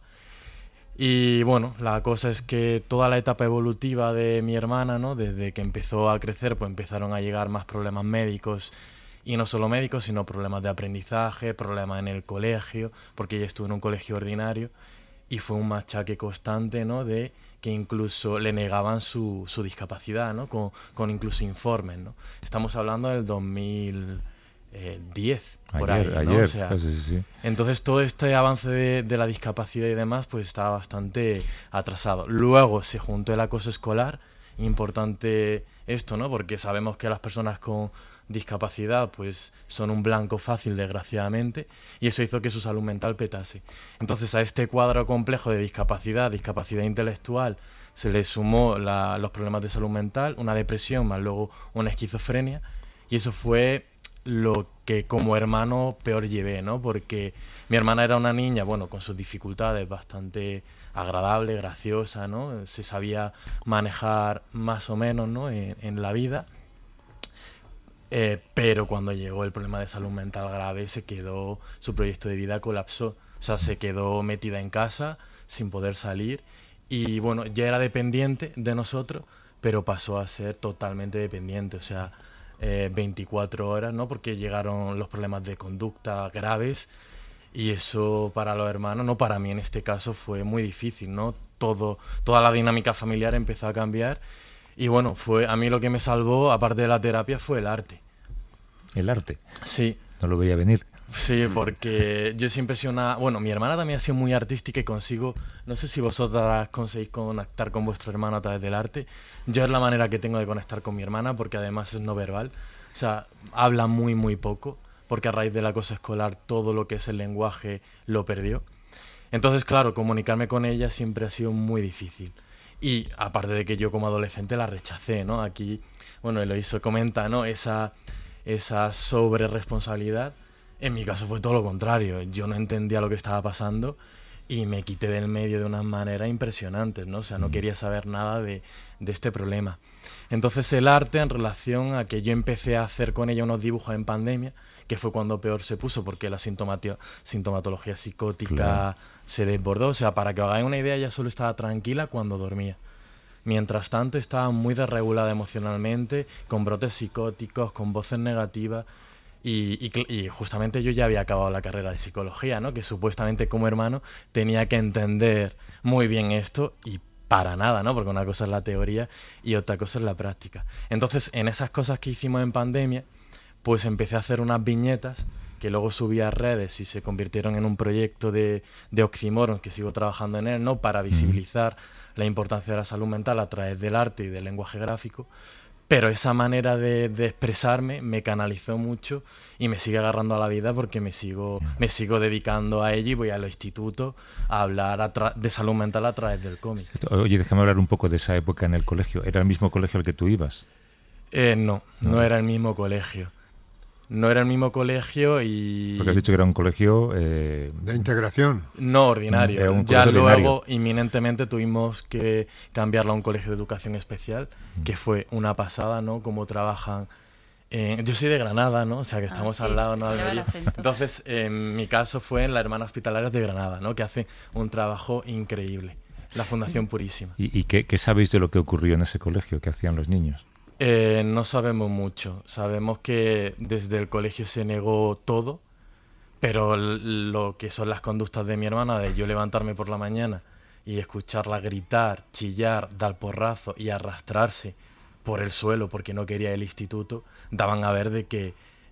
Y bueno, la cosa es que toda la etapa evolutiva de mi hermana, ¿no? Desde que empezó a crecer, pues empezaron a llegar más problemas médicos. Y no solo médicos, sino problemas de aprendizaje, problemas en el colegio, porque ella estuvo en un colegio ordinario y fue un machaque constante, ¿no? De que incluso le negaban su discapacidad, ¿no? Con incluso informes, ¿no? Estamos hablando del 2010, por ahí, ¿no? Ayer, o sea, sí. Entonces todo este avance de la discapacidad y demás pues estaba bastante atrasado. Luego se juntó el acoso escolar, importante esto, ¿no? Porque sabemos que las personas con discapacidad pues son un blanco fácil, desgraciadamente, y eso hizo que su salud mental petase. Entonces a este cuadro complejo de discapacidad intelectual, se le sumó los problemas de salud mental, una depresión, más luego una esquizofrenia, y eso fue lo que como hermano peor llevé, ¿no? Porque mi hermana era una niña, bueno, con sus dificultades, bastante agradable, graciosa, ¿no? Se sabía manejar más o menos, ¿no? en la vida. Pero cuando llegó el problema de salud mental grave, su proyecto de vida colapsó. O sea, se quedó metida en casa, sin poder salir. Y bueno, ya era dependiente de nosotros, pero pasó a ser totalmente dependiente. O sea, 24 horas, ¿no? Porque llegaron los problemas de conducta graves. Y eso para los hermanos, no para mí en este caso, fue muy difícil, ¿no? Toda la dinámica familiar empezó a cambiar. Y bueno, a mí lo que me salvó, aparte de la terapia, fue el arte. ¿El arte? Sí. No lo veía venir. Sí, porque yo siempre he sido Bueno, mi hermana también ha sido muy artística y no sé si vosotras conseguís conectar con vuestro hermano a través del arte. Yo es la manera que tengo de conectar con mi hermana, porque además es no verbal. O sea, habla muy, muy poco, porque a raíz del acoso escolar todo lo que es el lenguaje lo perdió. Entonces, claro, comunicarme con ella siempre ha sido muy difícil. Y aparte de que yo como adolescente la rechacé, ¿no? Aquí, bueno, Eloisa comenta, ¿no? Esa esa sobreresponsabilidad. En mi caso fue todo lo contrario. Yo no entendía lo que estaba pasando y me quité del medio de unas maneras impresionantes, ¿no? O sea, no quería saber nada de este problema. Entonces el arte, en relación a que yo empecé a hacer con ella unos dibujos en pandemia, que fue cuando peor se puso, porque la sintomatología psicótica se desbordó. O sea, para que os hagáis una idea, ella solo estaba tranquila cuando dormía. Mientras tanto, estaba muy desregulada emocionalmente, con brotes psicóticos, con voces negativas. Y justamente yo ya había acabado la carrera de psicología, ¿no? Que supuestamente como hermano tenía que entender muy bien esto y para nada, ¿no? Porque una cosa es la teoría y otra cosa es la práctica. Entonces, en esas cosas que hicimos en pandemia, pues empecé a hacer unas viñetas que luego subí a redes y se convirtieron en un proyecto de oxímoron, que sigo trabajando en él, ¿no? Para visibilizar la importancia de la salud mental a través del arte y del lenguaje gráfico. Pero esa manera de expresarme me canalizó mucho y me sigue agarrando a la vida porque me sigo dedicando a ello y voy a los institutos a hablar de salud mental a través del cómic. Oye, déjame hablar un poco de esa época en el colegio. ¿Era el mismo colegio al que tú ibas? No era el mismo colegio. No era el mismo colegio y... Porque has dicho que era un colegio... de integración. No, ordinario. Era un ya colegio luego, ordinario. Inminentemente, tuvimos que cambiarlo a un colegio de educación especial, que fue una pasada, ¿no? Cómo trabajan... yo soy de Granada, ¿no? O sea, que estamos al lado, ¿no? Entonces, en mi caso fue en la Hermana Hospitalarias de Granada, ¿no? Que hace un trabajo increíble. La Fundación Purísima. ¿Y qué sabéis de lo que ocurrió en ese colegio? ¿Qué hacían los niños? No sabemos mucho. Sabemos que desde el colegio se negó todo, pero lo que son las conductas de mi hermana, de yo levantarme por la mañana y escucharla gritar, chillar, dar porrazo y arrastrarse por el suelo porque no quería el instituto, daban a ver de que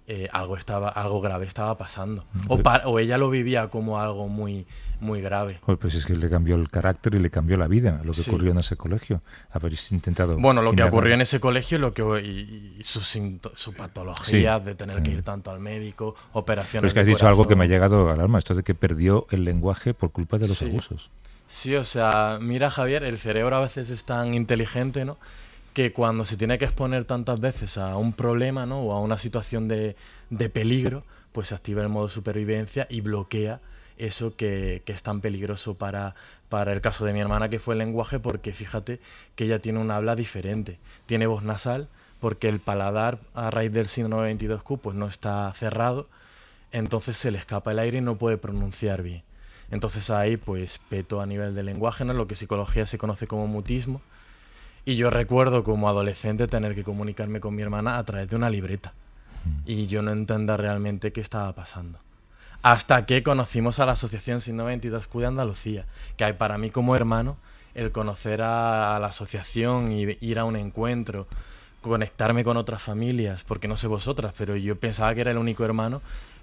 algo grave estaba pasando. O ella lo vivía como algo muy, muy grave. Pues es que le cambió el carácter y le cambió la vida, lo que ocurrió en ese colegio. Habéis intentado... Bueno, lo que ocurrió en ese colegio y su patología de tener que ir tanto al médico, operaciones. Pero es que has dicho algo que me ha llegado al alma, esto de que perdió el lenguaje por culpa de los abusos. Sí, o sea, mira, Javier, el cerebro a veces es tan inteligente, ¿no?, que cuando se tiene que exponer tantas veces a un problema, ¿no?, o a una situación de peligro, pues se activa el modo supervivencia y bloquea eso que es tan peligroso para el caso de mi hermana, que fue el lenguaje, porque fíjate que ella tiene un habla diferente. Tiene voz nasal porque el paladar, a raíz del síndrome 22Q, pues no está cerrado, entonces se le escapa el aire y no puede pronunciar bien. Entonces ahí pues peto a nivel de lenguaje, ¿no?, lo que en psicología se conoce como mutismo. Y yo recuerdo como adolescente tener que comunicarme con mi hermana a través de una libreta. Y yo no entendía realmente qué estaba pasando. Hasta que conocimos a la Asociación Síndrome 22Q de Andalucía, que para mí como hermano, el conocer a la asociación y ir a un encuentro, conectarme con otras familias, porque no sé vosotras, pero yo pensaba que era el único hermano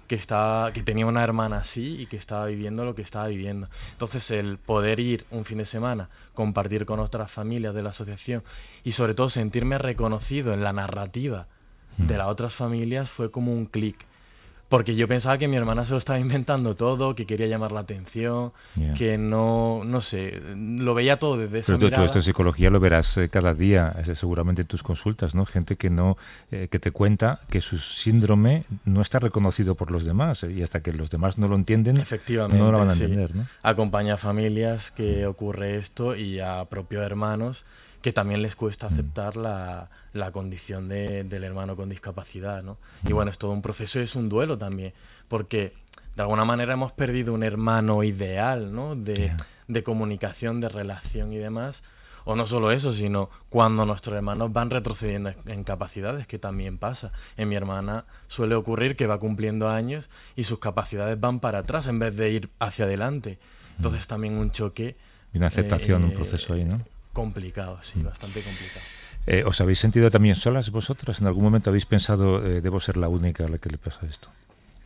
que tenía una hermana así y que estaba viviendo lo que estaba viviendo. Entonces el poder ir un fin de semana, compartir con otras familias de la asociación y sobre todo sentirme reconocido en la narrativa de las otras familias fue como un clic. Porque yo pensaba que mi hermana se lo estaba inventando todo, que quería llamar la atención, que no sé, lo veía todo desde esa mirada. Pero tú esto de psicología lo verás cada día, seguramente en tus consultas, ¿no? Gente que te cuenta que su síndrome no está reconocido por los demás y hasta que los demás no lo entienden, efectivamente, no lo van a entender, ¿no? Acompaña a familias que ocurre esto y a propios hermanos que también les cuesta aceptar la condición del hermano con discapacidad, ¿no? Y bueno, es todo un proceso y es un duelo también, porque de alguna manera hemos perdido un hermano ideal, ¿no?, de comunicación, de relación y demás. O no solo eso, sino cuando nuestros hermanos van retrocediendo en capacidades, que también pasa. En mi hermana suele ocurrir que va cumpliendo años y sus capacidades van para atrás en vez de ir hacia adelante. Entonces también un choque... Y una aceptación, un proceso ahí, ¿no? Complicado, sí, bastante complicado. ¿Os habéis sentido también solas vosotras? ¿En algún momento habéis pensado, debo ser la única a la que le pasa esto?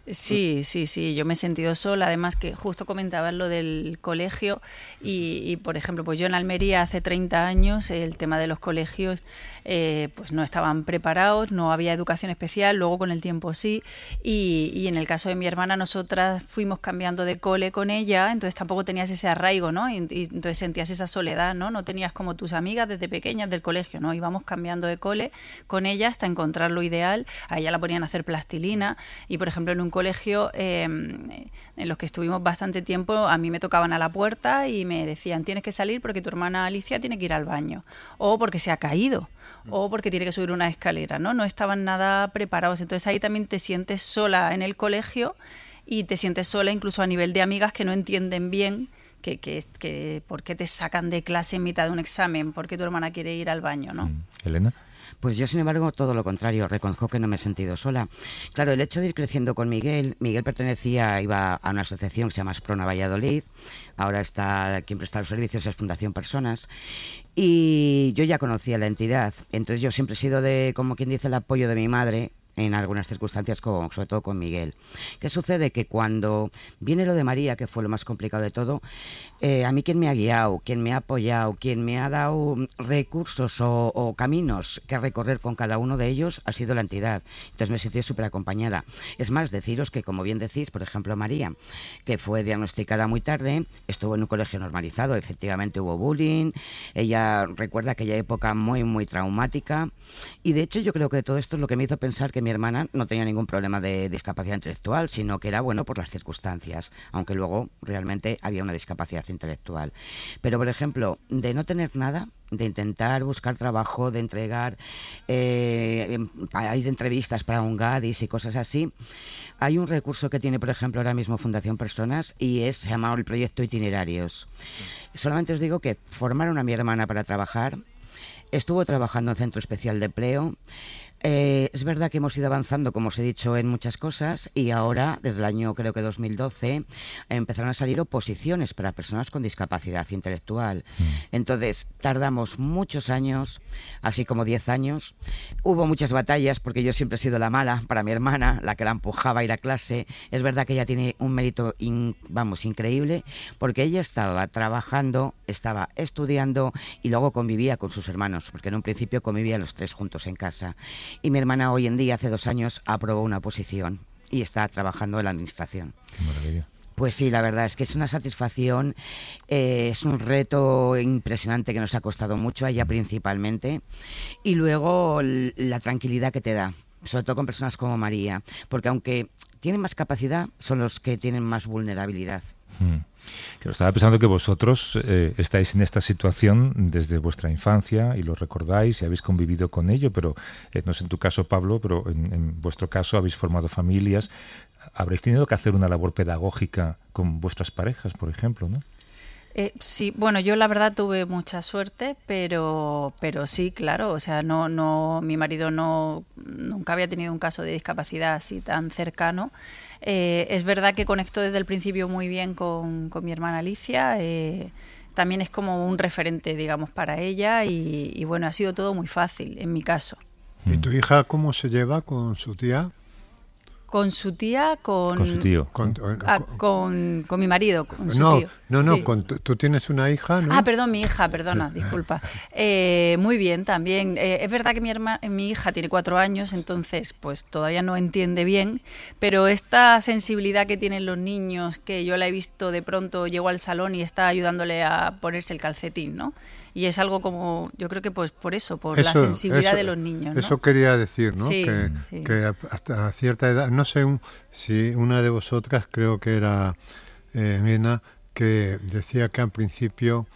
Sí, yo me he sentido sola, además que justo comentabas lo del colegio y, por ejemplo, pues yo en Almería hace 30 años el tema de los colegios pues no estaban preparados, no había educación especial, luego con el tiempo sí, y en el caso de mi hermana nosotras fuimos cambiando de cole con ella, entonces tampoco tenías ese arraigo, ¿no? Y entonces sentías esa soledad, ¿no? No tenías como tus amigas desde pequeñas del colegio, ¿no? Íbamos cambiando de cole con ella hasta encontrar lo ideal, a ella la ponían a hacer plastilina y, por ejemplo, en un colegio en los que estuvimos bastante tiempo, a mí me tocaban a la puerta y me decían, tienes que salir porque tu hermana Alicia tiene que ir al baño, o porque se ha caído, o porque tiene que subir una escalera, ¿no? No estaban nada preparados. Entonces ahí también te sientes sola en el colegio y te sientes sola incluso a nivel de amigas que no entienden bien que por qué te sacan de clase en mitad de un examen, por qué tu hermana quiere ir al baño, ¿no? Elena. Pues yo, sin embargo, todo lo contrario, reconozco que no me he sentido sola. Claro, el hecho de ir creciendo con Miguel iba a una asociación que se llama Asprona Valladolid, ahora está quien presta los servicios es Fundación Personas, y yo ya conocía la entidad, entonces yo siempre he sido como quien dice, el apoyo de mi madre, en algunas circunstancias, sobre todo con Miguel. ¿Qué sucede? Que cuando viene lo de María, que fue lo más complicado de todo, a mí quien me ha guiado, quien me ha apoyado, quien me ha dado recursos o caminos que recorrer con cada uno de ellos ha sido la entidad. Entonces me he sentido súper acompañada. Es más, deciros que, como bien decís, por ejemplo, María, que fue diagnosticada muy tarde, estuvo en un colegio normalizado, efectivamente hubo bullying, ella recuerda aquella época muy, muy traumática, y de hecho yo creo que todo esto es lo que me hizo pensar que mi hermana no tenía ningún problema de discapacidad intelectual, sino que era bueno por las circunstancias, aunque luego realmente había una discapacidad intelectual. Pero, por ejemplo, de no tener nada, de intentar buscar trabajo, de entregar, hay de entrevistas para un GADIS y cosas así, hay un recurso que tiene, por ejemplo, ahora mismo Fundación Personas y se llama el proyecto Itinerarios. Solamente os digo que formaron a mi hermana para trabajar, estuvo trabajando en Centro Especial de Empleo. Es verdad que hemos ido avanzando, como os he dicho, en muchas cosas, y ahora, desde el año creo que 2012, empezaron a salir oposiciones para personas con discapacidad intelectual. Entonces, tardamos muchos años, así como 10 años. Hubo muchas batallas, porque yo siempre he sido la mala para mi hermana, la que la empujaba a ir a clase. Es verdad que ella tiene un mérito, increíble, porque ella estaba trabajando, estaba estudiando y luego convivía con sus hermanos, porque en un principio convivían los tres juntos en casa. Y mi hermana hoy en día, hace 2 años, aprobó una oposición y está trabajando en la administración. Qué maravilla. Pues sí, la verdad es que es una satisfacción, es un reto impresionante que nos ha costado mucho a ella principalmente, y luego la tranquilidad que te da, sobre todo con personas como María, porque aunque tienen más capacidad, son los que tienen más vulnerabilidad. Claro, estaba pensando que vosotros estáis en esta situación desde vuestra infancia y lo recordáis y habéis convivido con ello, pero no sé en tu caso, Pablo, pero en vuestro caso habéis formado familias. Habréis tenido que hacer una labor pedagógica con vuestras parejas, por ejemplo, ¿no? Sí, bueno, yo la verdad tuve mucha suerte, pero sí, claro, o sea, mi marido nunca había tenido un caso de discapacidad así tan cercano. Es verdad que conectó desde el principio muy bien con mi hermana Alicia, también es como un referente, digamos, para ella y bueno, ha sido todo muy fácil en mi caso. ¿Y tu hija cómo se lleva con su tía? Con su tía, con su tío. Con mi marido, con su tío. No, Sí. tú tienes una hija, ¿no? Ah, perdón, mi hija, perdona, disculpa. Muy bien, también. Es verdad que mi hija tiene 4 años, entonces pues todavía no entiende bien, pero esta sensibilidad que tienen los niños, que yo la he visto de pronto, llegó al salón y está ayudándole a ponerse el calcetín, ¿no? Y es algo como, yo creo que pues por la sensibilidad de los niños, ¿no? Eso quería decir, ¿no? Sí, que hasta cierta edad, no sé si una de vosotras, creo que era Elena, que decía que al principio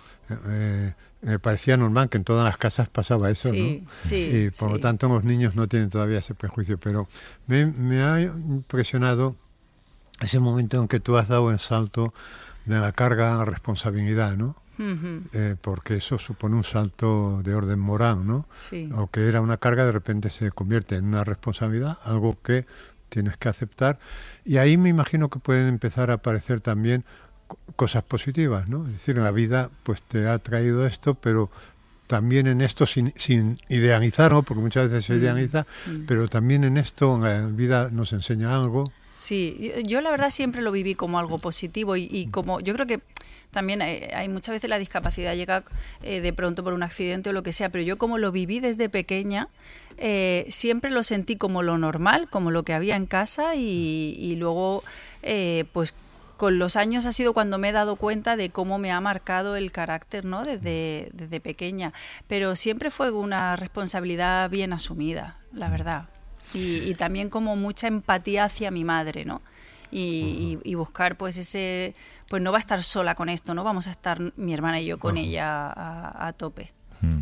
me parecía normal que en todas las casas pasaba eso, sí, ¿no? Sí, y por lo tanto los niños no tienen todavía ese prejuicio, pero me ha impresionado ese momento en que tú has dado el salto de la carga a responsabilidad, ¿no? Porque eso supone un salto de orden moral, ¿no? Sí. O que era una carga, de repente se convierte en una responsabilidad, algo que tienes que aceptar. Y ahí me imagino que pueden empezar a aparecer también cosas positivas, ¿no? Es decir, en la vida pues te ha traído esto, pero también en esto, sin idealizar, ¿no? Porque muchas veces se idealiza, pero también en esto, en la vida nos enseña algo. Sí, yo la verdad siempre lo viví como algo positivo y como yo creo que también hay muchas veces la discapacidad llega de pronto por un accidente o lo que sea, pero yo como lo viví desde pequeña, siempre lo sentí como lo normal, como lo que había en casa y luego pues con los años ha sido cuando me he dado cuenta de cómo me ha marcado el carácter, ¿no? Desde pequeña, pero siempre fue una responsabilidad bien asumida, la verdad. Y también como mucha empatía hacia mi madre, ¿no? Y buscar pues ese, pues no va a estar sola con esto, ¿no? Vamos a estar mi hermana y yo con ella a tope.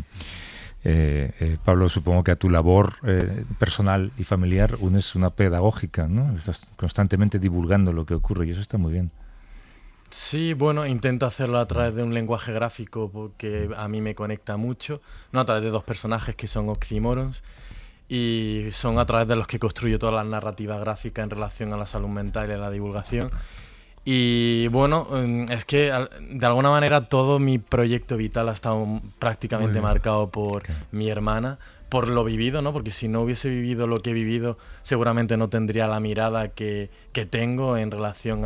Pablo, supongo que a tu labor personal y familiar unes una pedagógica, ¿no? Estás constantemente divulgando lo que ocurre y eso está muy bien. Sí, bueno, intento hacerlo a través de un lenguaje gráfico porque a mí me conecta mucho, no a través de dos personajes que son oxímorons, y son a través de los que construyo toda la narrativa gráfica en relación a la salud mental y a la divulgación. Y bueno, es que de alguna manera todo mi proyecto vital ha estado prácticamente marcado por mi hermana, por lo vivido, ¿no? Porque si no hubiese vivido lo que he vivido, seguramente no tendría la mirada que tengo en relación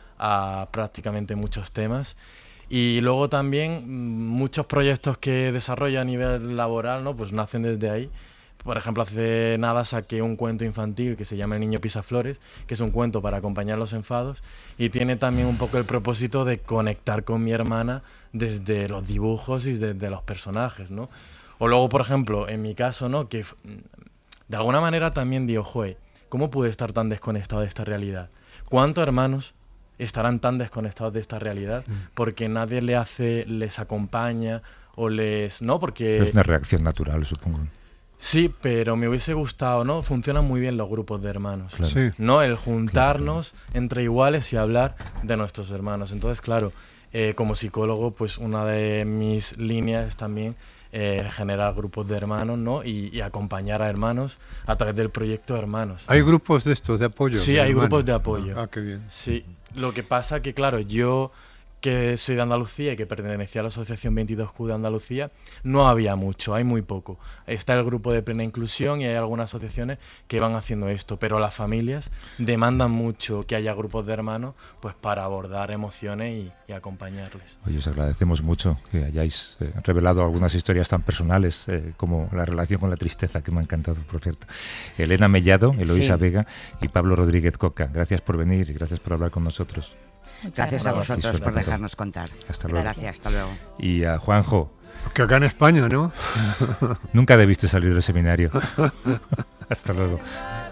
a prácticamente muchos temas. Y luego también muchos proyectos que desarrollo a nivel laboral, ¿no? Pues nacen desde ahí. Por ejemplo, hace nada saqué un cuento infantil que se llama El niño pisaflores, que es un cuento para acompañar los enfados y tiene también un poco el propósito de conectar con mi hermana desde los dibujos y desde los personajes, ¿no? O luego, por ejemplo, en mi caso, ¿no? Que de alguna manera también digo, joder, ¿cómo pude estar tan desconectado de esta realidad? ¿Cuántos hermanos estarán tan desconectados de esta realidad porque nadie les acompaña o les... ¿no? Porque... Es una reacción natural, supongo. Sí, pero me hubiese gustado, ¿no? Funcionan muy bien los grupos de hermanos, claro. Sí. ¿no? El juntarnos entre iguales y hablar de nuestros hermanos. Entonces, claro, como psicólogo, pues una de mis líneas es también generar grupos de hermanos, ¿no? Y acompañar a hermanos a través del proyecto Hermanos. ¿Hay grupos de estos, de apoyo? Sí, hay grupos de apoyo. Ah, qué bien. Sí, lo que pasa que, claro, yo que soy de Andalucía y que pertenecía a la Asociación 22Q de Andalucía, no había mucho, hay muy poco. Está el grupo de Plena Inclusión y hay algunas asociaciones que van haciendo esto, pero las familias demandan mucho que haya grupos de hermanos pues para abordar emociones y acompañarles. Oye, os agradecemos mucho que hayáis revelado algunas historias tan personales como la relación con la tristeza, que me ha encantado, por cierto. Elena Mellado, Eloísa Vega y Pablo Rodríguez Coca, gracias por venir y gracias por hablar con nosotros. Gracias a vosotros por dejarnos contar. Hasta luego. Gracias, hasta luego. Y a Juanjo. Que acá en España, ¿no? Nunca debiste salir del seminario. Hasta luego.